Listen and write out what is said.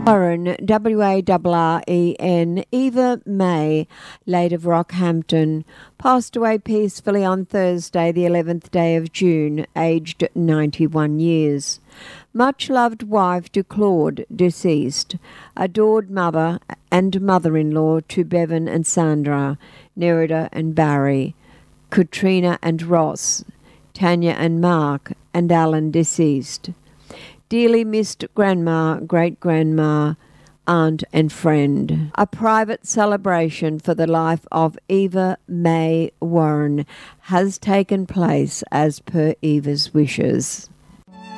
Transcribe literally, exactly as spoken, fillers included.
Warren, W A R R E N, Eva May, late of Rockhampton, passed away peacefully on Thursday, the eleventh day of June, aged ninety-one years. Much loved wife to Claude, deceased. Adored mother and mother-in-law to Bevan and Sandra, Nerida and Barry, Katrina and Ross, Tanya and Mark, and Alan, deceased. Dearly missed grandma, great-grandma, aunt and friend. A private celebration for the life of Eva May Warren has taken place as per Eva's wishes.